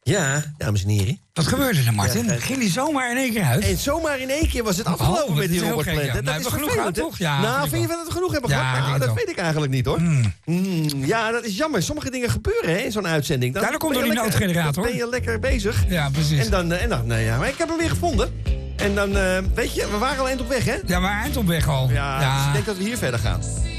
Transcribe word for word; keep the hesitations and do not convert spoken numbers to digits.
Ja, dames en heren. Wat gebeurde er, Martin? Ja, uh, Ging die zomaar in één keer uit? En zomaar in één keer was het afgelopen oh, met die Robert Plant. Ja. Dat nou, is genoeg vervelend, gehad, toch? Ja, nou, vind je dat we genoeg hebben ja, gehad? Nou, dat wel. weet ik eigenlijk niet, hoor. Mm. Mm, ja, dat is jammer. Sommige dingen gebeuren hè, in zo'n uitzending. Dan ja, dan komt ben door die je lekker- noodgenerator. Dan ben je lekker bezig. Ja, precies. En dan, en dan nou ja, maar ik heb hem weer gevonden. En dan, uh, weet je, we waren al eind op weg, hè? Ja, maar eind op weg al. Ja, ja. Dus ik denk dat we hier verder gaan.